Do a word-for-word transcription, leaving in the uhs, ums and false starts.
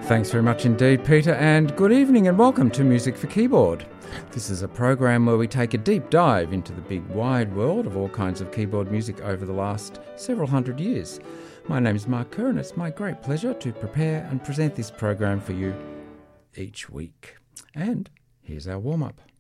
Thanks very much indeed, Peter, and good evening and welcome to Music for Keyboard. This is a program where we take a deep dive into the big wide world of all kinds of keyboard music over the last several hundred years. My name is Mark Kerr and it's my great pleasure to prepare and present this program for you each week. And here's our warm-up.